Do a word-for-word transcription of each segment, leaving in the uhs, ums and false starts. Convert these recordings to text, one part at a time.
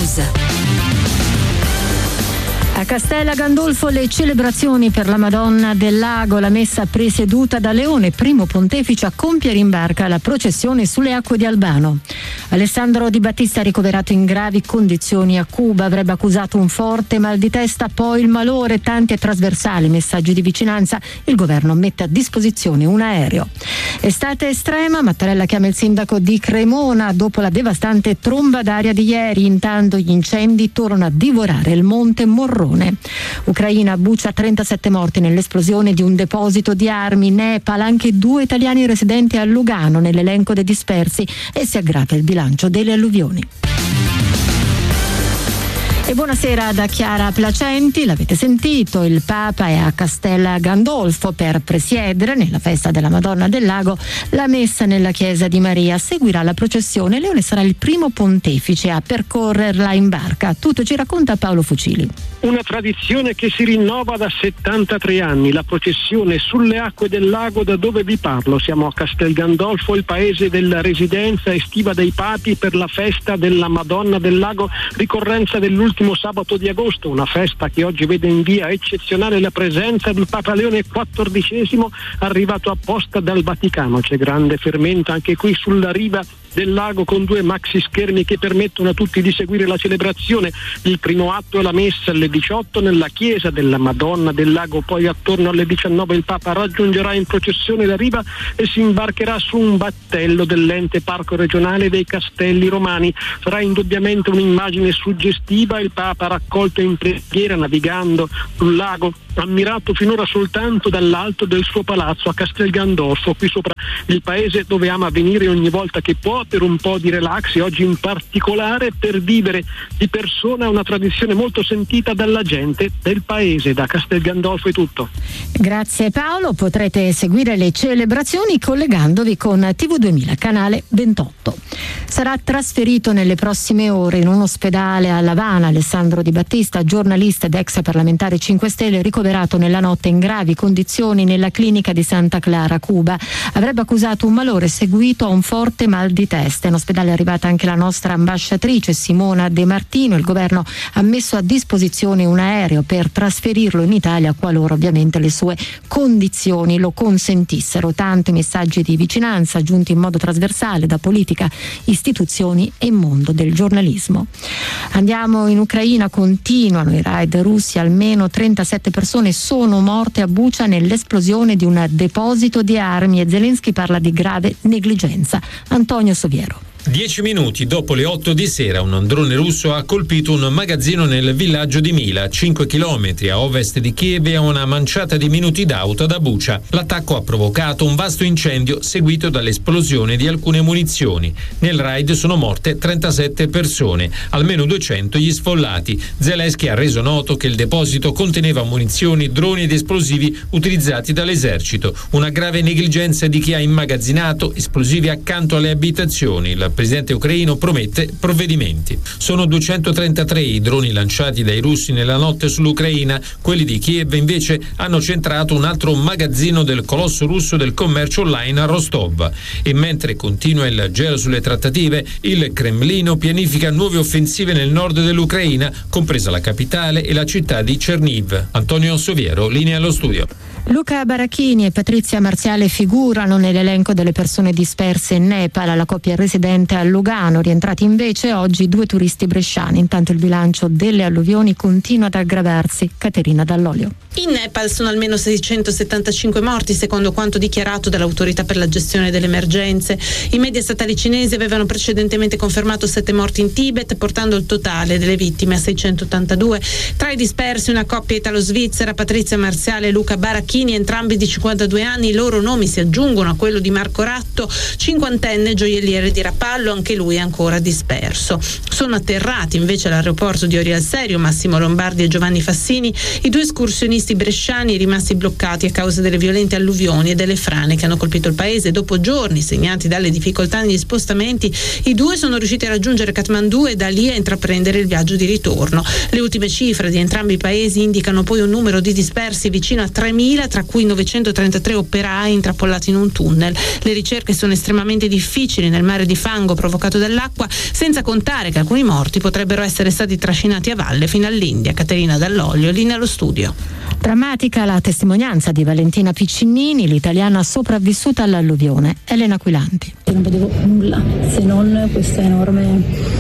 News. A Castella Gandolfo le celebrazioni per la Madonna del Lago, la messa presieduta da Leone, primo pontefice a compiere in barca la processione sulle acque di Albano. Alessandro Di Battista, ricoverato in gravi condizioni a Cuba, avrebbe accusato un forte mal di testa, poi il malore, tanti e trasversali messaggi di vicinanza. Il governo mette a disposizione un aereo. Estate estrema, Mattarella chiama il sindaco di Cremona dopo la devastante tromba d'aria di ieri. Intanto gli incendi tornano a divorare il monte Morrone. Ucraina, Bucha, trentasette morti nell'esplosione di un deposito di armi. Nepal, anche due italiani residenti a Lugano nell'elenco dei dispersi, e si aggrava il bilancio delle alluvioni. E buonasera da Chiara Placenti. L'avete sentito, il Papa è a Castella Gandolfo per presiedere nella festa della Madonna del Lago la messa nella chiesa di Maria. Seguirà la processione. Leone sarà il primo pontefice a percorrerla in barca. Tutto ci racconta Paolo Fucili. Una tradizione che si rinnova da settantatré anni, la processione sulle acque del lago da dove vi parlo. Siamo a Castel Gandolfo, il paese della residenza estiva dei papi, per la festa della Madonna del Lago, ricorrenza dell'ultimo sabato di agosto, una festa che oggi vede in via eccezionale la presenza del Papa Leone quattordicesimo, arrivato apposta dal Vaticano. C'è grande fermento anche qui sulla riva del lago, con due maxi schermi che permettono a tutti di seguire la celebrazione. Il primo atto è la messa alle diciotto nella chiesa della Madonna del Lago, poi attorno alle diciannove il Papa raggiungerà in processione la riva e si imbarcherà su un battello dell'ente parco regionale dei Castelli Romani. Sarà indubbiamente un'immagine suggestiva, il Papa raccolto in preghiera navigando sul lago, ammirato finora soltanto dall'alto del suo palazzo a Castel Gandolfo, qui sopra il paese dove ama venire ogni volta che può per un po' di relax, e oggi in particolare per vivere di persona una tradizione molto sentita dalla gente del paese. Da Castel Gandolfo è tutto. Grazie Paolo, potrete seguire le celebrazioni collegandovi con T V duemila canale ventotto. Sarà trasferito nelle prossime ore in un ospedale a L'Avana Alessandro Di Battista, giornalista ed ex parlamentare cinque Stelle, ricoverato nella notte in gravi condizioni nella clinica di Santa Clara, Cuba. Avrebbe accusato un malore seguito a un forte mal di testa. In ospedale è arrivata anche la nostra ambasciatrice Simona De Martino. Il governo ha messo a disposizione un aereo per trasferirlo in Italia qualora ovviamente le sue condizioni lo consentissero. Tanti messaggi di vicinanza giunti in modo trasversale da politica, istituzioni e mondo del giornalismo. Andiamo in Ucraina, continuano i raid russi, almeno trentasette persone sono morte a Bucha nell'esplosione di un deposito di armi e Zelensky parla di grave negligenza. Antonio Soviero. Dieci minuti dopo le otto di sera un drone russo ha colpito un magazzino nel villaggio di Mila, cinque chilometri a ovest di Kiev, e a una manciata di minuti d'auto da Bucha. L'attacco ha provocato un vasto incendio seguito dall'esplosione di alcune munizioni. Nel raid sono morte trentasette persone, almeno duecento gli sfollati. Zelensky ha reso noto che il deposito conteneva munizioni, droni ed esplosivi utilizzati dall'esercito. Una grave negligenza di chi ha immagazzinato esplosivi accanto alle abitazioni. Il presidente ucraino promette provvedimenti. Sono duecentotrentatré i droni lanciati dai russi nella notte sull'Ucraina. Quelli di Kiev invece hanno centrato un altro magazzino del colosso russo del commercio online a Rostov. E mentre continua il gelo sulle trattative, il Cremlino pianifica nuove offensive nel nord dell'Ucraina, compresa la capitale e la città di Cherniv. Antonio Soviero, linea allo studio. Luca Barachini e Patrizia Marziale figurano nell'elenco delle persone disperse in Nepal. La coppia residente a Lugano, rientrati invece oggi due turisti bresciani. Intanto il bilancio delle alluvioni continua ad aggravarsi. Caterina Dall'Olio. In Nepal sono almeno seicentosettantacinque morti, secondo quanto dichiarato dall'autorità per la gestione delle emergenze. I media statali cinesi avevano precedentemente confermato sette morti in Tibet, portando il totale delle vittime a seicentottantadue. Tra i dispersi una coppia italo-svizzera, Patrizia Marziale e Luca Barachini, entrambi di cinquantadue anni. I loro nomi si aggiungono a quello di Marco Ratto, cinquantenne gioielliere di Rapallo, anche lui è ancora disperso. Sono atterrati invece all'aeroporto di Orio al Serio Massimo Lombardi e Giovanni Fassini, i due escursionisti bresciani rimasti bloccati a causa delle violente alluvioni e delle frane che hanno colpito il paese. Dopo giorni segnati dalle difficoltà negli spostamenti, i due sono riusciti a raggiungere Kathmandu e da lì a intraprendere il viaggio di ritorno. Le ultime cifre di entrambi i paesi indicano poi un numero di dispersi vicino a tremila, duemila, tra cui novecentotrentatré operai intrappolati in un tunnel. Le ricerche sono estremamente difficili nel mare di fango provocato dall'acqua, senza contare che alcuni morti potrebbero essere stati trascinati a valle fino all'India. Caterina Dall'Olio, linea allo studio. Drammatica la testimonianza di Valentina Piccinini, l'italiana sopravvissuta all'alluvione. Elena Quilanti. Non vedevo nulla se non questa enorme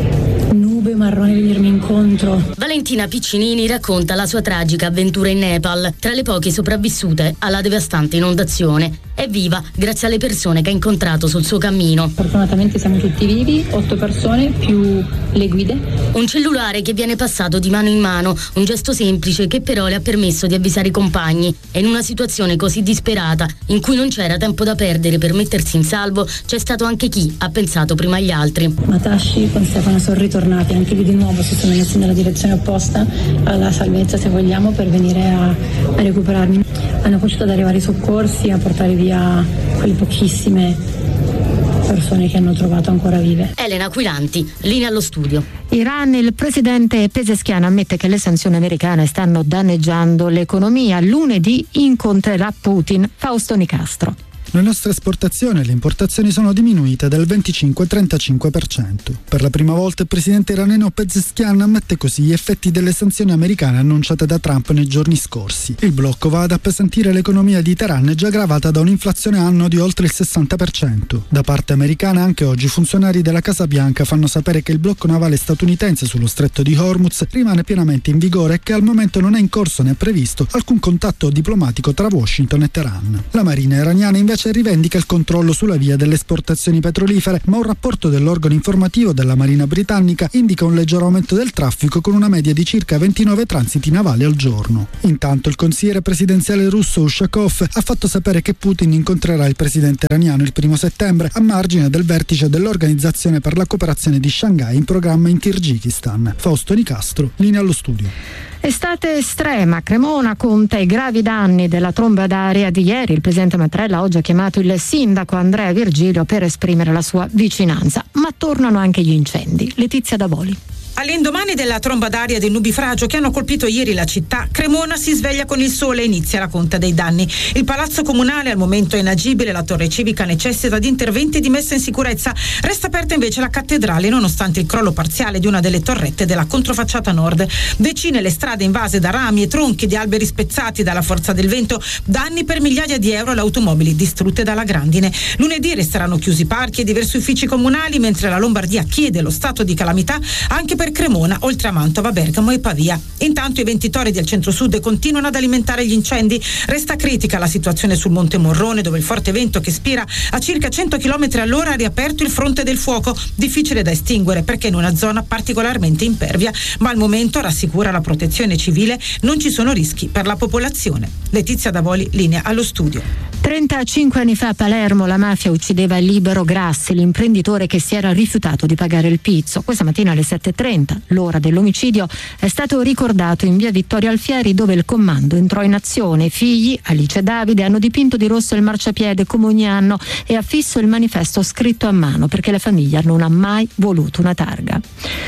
nube marrone venirmi incontro. Valentina Piccinini racconta la sua tragica avventura in Nepal, tra le poche sopravvissute alla devastante inondazione. È viva grazie alle persone che ha incontrato sul suo cammino. Fortunatamente siamo tutti vivi, otto persone più le guide. Un cellulare che viene passato di mano in mano, un gesto semplice che però le ha permesso di avvisare i compagni. E in una situazione così disperata, in cui non c'era tempo da perdere per mettersi in salvo, c'è stato anche chi ha pensato prima agli altri. Matashi con Stefano sono ritornati, anche lì di nuovo si sono messi nella direzione opposta alla salvezza, se vogliamo, per venire a, a recuperarmi. Hanno cominciato ad arrivare i soccorsi, a portare via quelle pochissime persone che hanno trovato ancora vive. Elena Quilanti, linea allo studio. Iran, il presidente Pezeshkian ammette che le sanzioni americane stanno danneggiando l'economia. Lunedì incontrerà Putin. Fausto Nicastro. Le nostre esportazioni e le importazioni sono diminuite del venticinque trentacinque per cento. Per la prima volta il presidente iraniano Pezeshkian ammette così gli effetti delle sanzioni americane annunciate da Trump nei giorni scorsi. Il blocco va ad appesantire l'economia di Teheran, già gravata da un'inflazione annuo di oltre il sessanta per cento. Da parte americana anche oggi funzionari della Casa Bianca fanno sapere che il blocco navale statunitense sullo stretto di Hormuz rimane pienamente in vigore e che al momento non è in corso né previsto alcun contatto diplomatico tra Washington e Teheran. La marina iraniana invece rivendica il controllo sulla via delle esportazioni petrolifere, ma un rapporto dell'organo informativo della Marina britannica indica un leggero aumento del traffico con una media di circa ventinove transiti navali al giorno. Intanto il consigliere presidenziale russo Ushakov ha fatto sapere che Putin incontrerà il presidente iraniano il primo settembre a margine del vertice dell'Organizzazione per la cooperazione di Shanghai in programma in Kirghizistan. Fausto Nicastro, linea allo studio. Estate estrema, Cremona conta i gravi danni della tromba d'aria di ieri. Il presidente Mattarella oggi ha chiamato il sindaco Andrea Virgilio per esprimere la sua vicinanza, ma tornano anche gli incendi. Letizia Davoli. All'indomani della tromba d'aria del nubifragio che hanno colpito ieri la città, Cremona si sveglia con il sole e inizia la conta dei danni. Il palazzo comunale al momento è inagibile, la torre civica necessita di interventi di messa in sicurezza. Resta aperta invece la cattedrale nonostante il crollo parziale di una delle torrette della controfacciata nord. Decine le strade invase da rami e tronchi di alberi spezzati dalla forza del vento, danni per migliaia di euro alle automobili distrutte dalla grandine. Lunedì resteranno chiusi parchi e diversi uffici comunali, mentre la Lombardia chiede lo stato di calamità anche per Cremona, oltre a Mantova, Bergamo e Pavia. Intanto i ventitori del centro-sud continuano ad alimentare gli incendi. Resta critica la situazione sul Monte Morrone, dove il forte vento che spira a circa cento chilometri all'ora ha riaperto il fronte del fuoco, difficile da estinguere perché in una zona particolarmente impervia, ma al momento, rassicura la protezione civile, non ci sono rischi per la popolazione. Letizia Davoli, linea allo studio. trentacinque anni fa a Palermo la mafia uccideva Libero Grassi, l'imprenditore che si era rifiutato di pagare il pizzo. Questa mattina alle sette e trenta, l'ora dell'omicidio, è stato ricordato in via Vittorio Alfieri, dove il comando entrò in azione. I figli, Alice e Davide, hanno dipinto di rosso il marciapiede come ogni anno e affisso il manifesto scritto a mano perché la famiglia non ha mai voluto una targa.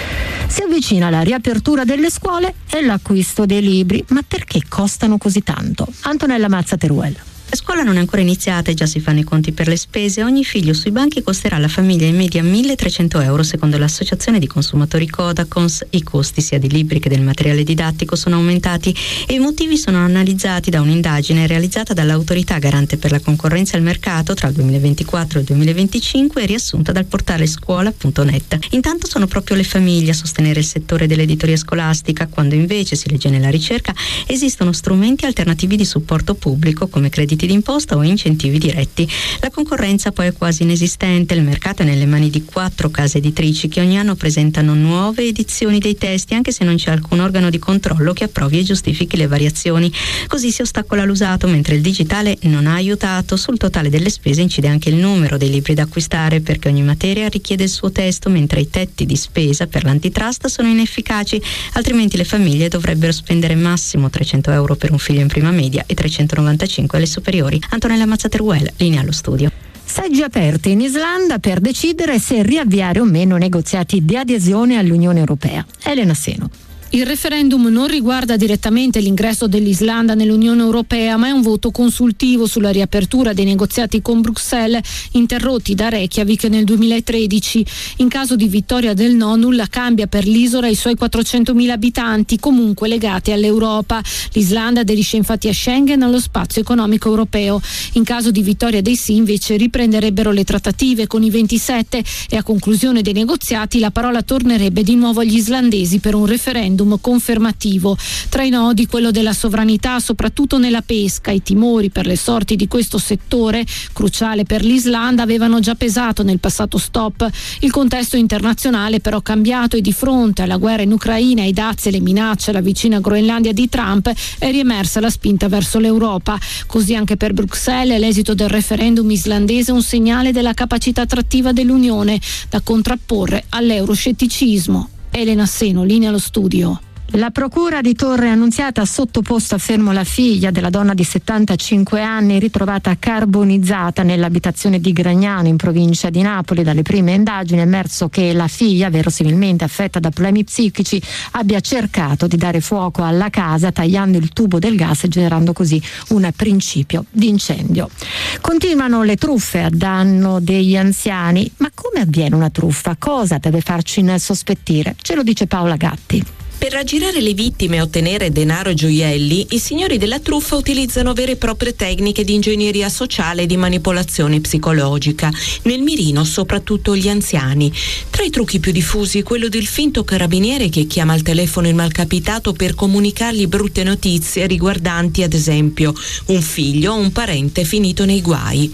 Si avvicina la riapertura delle scuole e l'acquisto dei libri, ma perché costano così tanto? Antonella Mazza Teruel. La scuola non è ancora iniziata e già si fanno i conti per le spese. Ogni figlio sui banchi costerà alla famiglia in media milletrecento euro. Secondo l'associazione di consumatori Codacons, i costi sia di libri che del materiale didattico sono aumentati e i motivi sono analizzati da un'indagine realizzata dall'autorità garante per la concorrenza e il mercato tra il duemilaventiquattro e il duemilaventicinque e riassunta dal portale scuola punto net. Intanto sono proprio le famiglie a sostenere il settore dell'editoria scolastica, quando invece, si legge nella ricerca, esistono strumenti alternativi di supporto pubblico come crediti d'imposta o incentivi diretti. La concorrenza poi è quasi inesistente, il mercato è nelle mani di quattro case editrici che ogni anno presentano nuove edizioni dei testi, anche se non c'è alcun organo di controllo che approvi e giustifichi le variazioni. Così si ostacola l'usato, mentre il digitale non ha aiutato. Sul totale delle spese incide anche il numero dei libri da acquistare, perché ogni materia richiede il suo testo, mentre i tetti di spesa per l'antitrust sono inefficaci, altrimenti le famiglie dovrebbero spendere massimo trecento euro per un figlio in prima media e trecentonovantacinque alle superiori. Antonella Mazzateruel, linea allo studio. Seggi aperti in Islanda per decidere se riavviare o meno negoziati di adesione all'Unione Europea. Elena Seno. Il referendum non riguarda direttamente l'ingresso dell'Islanda nell'Unione Europea, ma è un voto consultivo sulla riapertura dei negoziati con Bruxelles interrotti da Reykjavik nel duemilatredici. In caso di vittoria del no, nulla cambia per l'isola e i suoi quattrocentomila abitanti, comunque legati all'Europa. L'Islanda aderisce infatti a Schengen, allo spazio economico europeo. In caso di vittoria dei sì, invece, riprenderebbero le trattative con i ventisette e a conclusione dei negoziati la parola tornerebbe di nuovo agli islandesi per un referendum confermativo. Tra i nodi quello della sovranità, soprattutto nella pesca. I timori per le sorti di questo settore, cruciale per l'Islanda, avevano già pesato nel passato stop. Il contesto internazionale però è cambiato e di fronte alla guerra in Ucraina, ai dazi e le minacce alla vicina Groenlandia di Trump è riemersa la spinta verso l'Europa. Così anche per Bruxelles l'esito del referendum islandese è un segnale della capacità attrattiva dell'Unione da contrapporre all'euroscetticismo. Elena Seno, linea allo studio. La procura di Torre Annunziata ha sottoposto a fermo la figlia della donna di settantacinque anni ritrovata carbonizzata nell'abitazione di Gragnano in provincia di Napoli. Dalle prime indagini è emerso che la figlia, verosimilmente affetta da problemi psichici, abbia cercato di dare fuoco alla casa tagliando il tubo del gas e generando così un principio di incendio. Continuano le truffe a danno degli anziani, ma come avviene una truffa? Cosa deve farci sospettire? Ce lo dice Paola Gatti. Per raggirare le vittime e ottenere denaro e gioielli, i signori della truffa utilizzano vere e proprie tecniche di ingegneria sociale e di manipolazione psicologica. Nel mirino soprattutto gli anziani. Tra i trucchi più diffusi quello del finto carabiniere che chiama al telefono il malcapitato per comunicargli brutte notizie riguardanti ad esempio un figlio o un parente finito nei guai.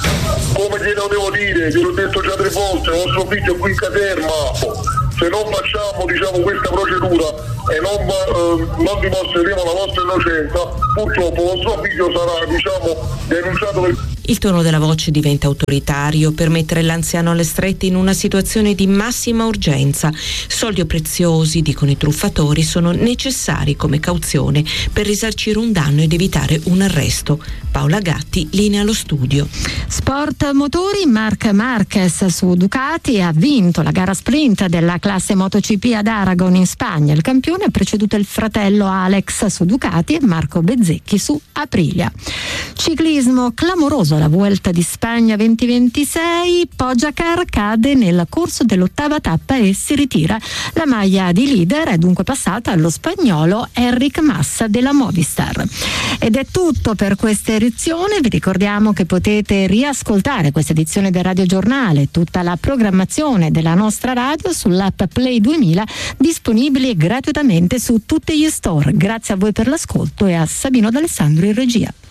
Come glielo devo dire? Gliel'ho detto già tre volte, vostro figlio è qui in caserma. Se non facciamo diciamo questa procedura e non, eh, non dimostreremo la vostra innocenza, purtroppo vostro figlio sarà diciamo denunciato per... Il tono della voce diventa autoritario per mettere l'anziano alle strette in una situazione di massima urgenza. Soldi o preziosi, dicono i truffatori, sono necessari come cauzione per risarcire un danno ed evitare un arresto. Paola Gatti, linea allo studio. Sport motori, Marc Marquez su Ducati ha vinto la gara sprint della classe MotoGP ad Aragon in Spagna. Il campione ha preceduto il fratello Alex su Ducati e Marco Bezzecchi su Aprilia. Ciclismo clamoroso la Vuelta di Spagna duemilaventisei, Pogacar cade nel corso dell'ottava tappa e si ritira. La maglia di leader è dunque passata allo spagnolo Enric Massa della Movistar. Ed è tutto per questa edizione. Vi ricordiamo che potete riascoltare questa edizione del Radio Giornale, tutta la programmazione della nostra radio sull'app Play duemila, disponibile gratuitamente su tutti gli store. Grazie a voi per l'ascolto e a Sabino D'Alessandro in regia.